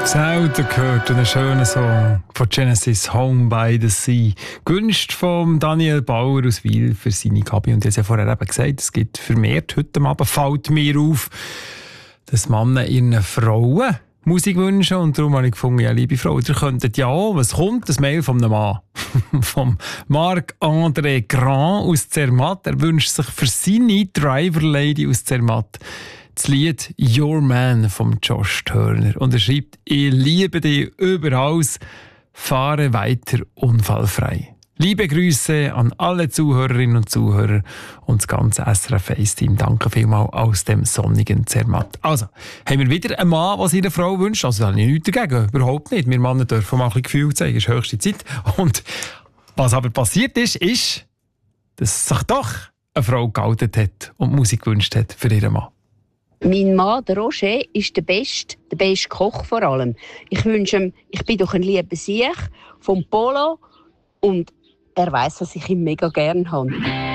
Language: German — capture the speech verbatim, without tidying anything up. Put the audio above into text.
Selten gehört einen schönen Song von Genesis, «Home by the Sea». Gewünscht von Daniel Bauer aus Wil für seine Gabi. Und ich habe ja vorher eben gesagt, es gibt vermehrt heute Abend, fällt mir auf, dass Männer ihren Frauen Musik wünschen. Und darum habe ich gefunden, ja, liebe Frau, ihr könntet ja auch, was kommt? Das Mail von einem Mann. Vom Marc-André Grand aus Zermatt. Er wünscht sich für seine Driver Lady aus Zermatt das Lied «Your Man» von Josh Turner. Und er schreibt: «Ich liebe dich überall, fahre weiter unfallfrei». Liebe Grüße an alle Zuhörerinnen und Zuhörer und das ganze S R F eins-Team. Danke vielmals aus dem sonnigen Zermatt. Also, haben wir wieder einen Mann, der seine Frau wünscht? Also, da habe ich nichts dagegen. Überhaupt nicht. Wir Männer dürfen mal ein bisschen Gefühl zeigen. Es ist höchste Zeit. Und was aber passiert ist, ist, dass sich doch eine Frau geoutet hat und Musik gewünscht hat für ihren Mann. Mein Mann, der Roger, ist der beste, der beste Koch vor allem. Ich wünsche ihm, ich bin doch ein lieber Sieg vom Polo und er weiss, dass ich ihn mega gerne habe.